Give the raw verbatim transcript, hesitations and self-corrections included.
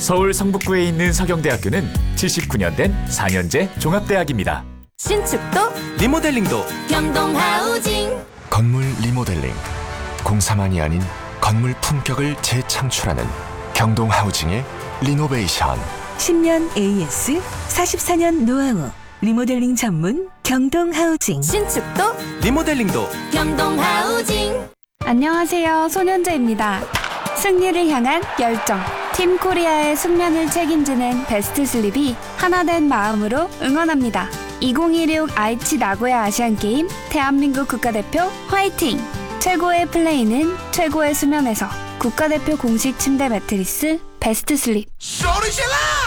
서울 성북구에 있는 서경대학교는 칠십구 년 된 사 년제 종합대학입니다. 신축도 리모델링도 경동하우징. 건물 리모델링, 공사만이 아닌 건물 품격을 재창출하는 경동하우징의 리노베이션. 십 년 에이에스, 사십사 년 노하우, 리모델링 전문 경동하우징. 신축도 리모델링도 경동하우징. 안녕하세요. 소년재입니다. 승리를 향한 열정. 팀 코리아의 숙면을 책임지는 베스트 슬립이 하나된 마음으로 응원합니다. 이천이십육 아이치 나고야 아시안게임 대한민국 국가대표 화이팅! 최고의 플레이는 최고의 수면에서 국가대표 공식 침대 매트리스 베스트 슬립. 소리질러!